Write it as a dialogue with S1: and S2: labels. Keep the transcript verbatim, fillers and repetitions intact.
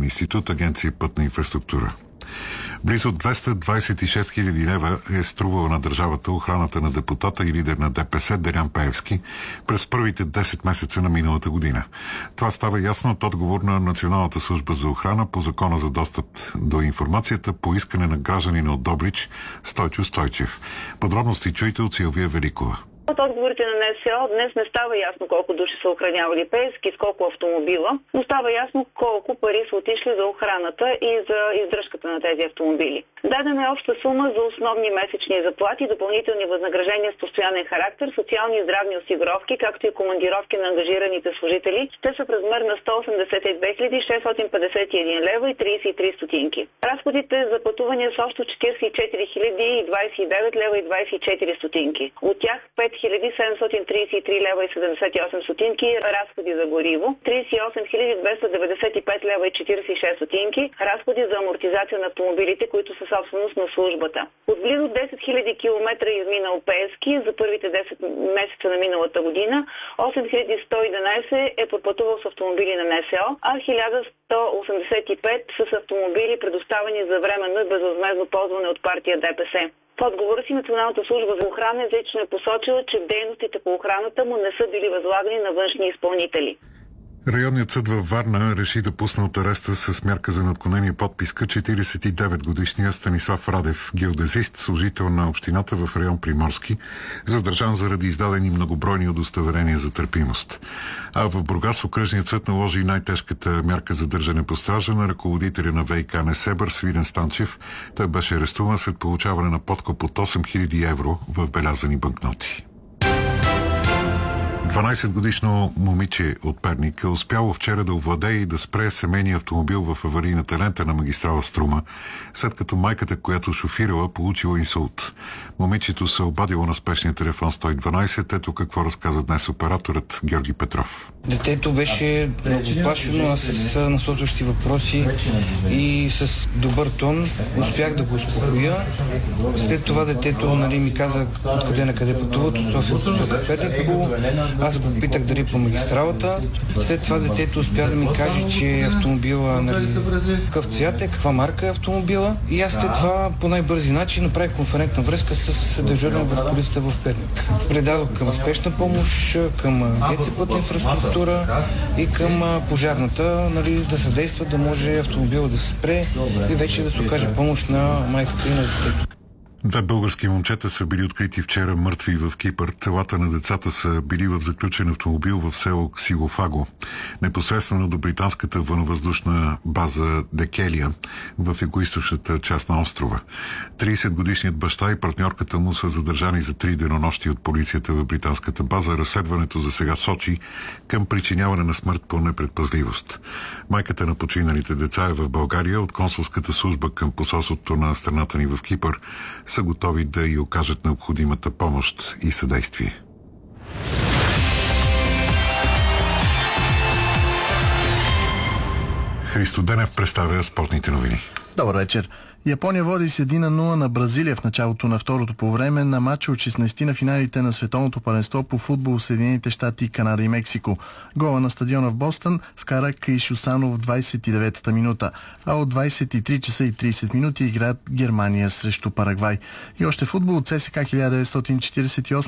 S1: институт, Агенция Пътна инфраструктура. Близо двеста двадесет и шест хиляди лева е струвала на държавата охраната на депутата и лидер на ДПС Делян Пеевски през първите десет месеца на миналата година. Това става ясно от отговор на Националната служба за охрана по Закона за достъп до информацията по искане на гражданина от Добрич Стойчо Стойчев. Подробности чуйте от Силвия Великова.
S2: От отговорите на НСО днес не става ясно колко души са охранявали Пеевски, с колко автомобила, но става ясно колко пари са отишли за охраната и за издръжката на тези автомобили. Дадена е обща сума за основни месечни заплати, допълнителни възнаграждения с постоянен характер, социални и здравни осигуровки, както и командировки на ангажираните служители. Те са в размер на сто осемдесет и две хиляди шестстотин петдесет и един лева и тридесет и три стотинки. Разходите за пътувания са общо четиридесет и четири хиляди двадесет и девет лева и двадесет и четири стотинки. От тях пет хиляди седемстотин тридесет и три лева и седемдесет и осем стотинки разходи за гориво, тридесет и осем хиляди двеста деветдесет и пет лева и четиридесет и шест стотинки разходи за амортизация на автомобилите, които са собственост на службата. От близо десет хиляди километра изминал Пеевски за първите десет месеца на миналата година, осем хиляди сто и единадесет е пропътувал с автомобили на НСО, а хиляда сто осемдесет и пет с автомобили, предоставени за временно и безвъзмездно ползване от партия ДПС. В отговора си Националната служба за охрана изрично е посочила, че дейностите по охраната му не са били възлагани на външни изпълнители.
S1: Районният съд във Варна реши да пусне от ареста с мярка за неотклонение подписка четиридесет и девет годишния Станислав Радев, геодезист, служител на общината в район Приморски, задържан заради издадени многобройни удостоверения за търпимост. А в Бургас окръжният съд наложи най-тежката мярка за държане под стража на ръководителя на ВиК Несебър Свирен Станчев. Той беше арестуван след получаване на подкуп от осем хиляди евро в белязани банкноти. дванадесетгодишно момиче от Перник е успяло вчера да овладее и да спре семейния автомобил в аварийната лента на магистрала Струма, след като майката, която шофирала, получила инсулт. Момичето се обадило на спешния телефон сто и дванадесет. Ето какво разказа днес операторът Георги Петров.
S3: Детето беше много плашено, а с насочващи въпроси и с добър тон успях да го успокоя. След това детето, нали, ми каза откъде на къде пътуват, от София, от София Перник. Аз го попитах дали по магистралата. След това детето успя да ми каже, че автомобила, нали, какъв цвят е, каква марка е автомобила. И аз след това по най-бързи начин направих конферентна връзка с дежурен в полицията в Перник. Предадох към спешна помощ, към Агенция Пътна инфраструктура и към пожарната, нали, да съдействат да може автомобила да се спре и вече да се окаже помощ на майката и на детето.
S1: Две български момчета са били открити вчера мъртви в Кипър. Телата на децата са били в заключен автомобил в село Ксилофаго, непосредствено до британската военновъздушна база Декелия в югоизточната част на острова. тридесетгодишният баща и партньорката му са задържани за три денонощи от полицията в британската база. Разследването за сега сочи към причиняване на смърт по непредпазливост. Майката на починалите деца е в България. От консулската служба към посолството на страната ни в Кипър са готови да й окажат необходимата помощ и съдействие. Христо Денев представя спортните новини.
S4: Добър вечер. Япония води с едно на нула на Бразилия в началото на второто по време на матча от шестнадесетте на финалите на световното първенство по футбол в Съединените щати, Канада и Мексико. Гола на стадиона в Бостън вкара Кайшусано в двадесет и деветата минута, а от двадесет и три часа и тридесет минути играят Германия срещу Парагвай. И още футбол от ЦСКА хиляда деветстотин четиридесет и осма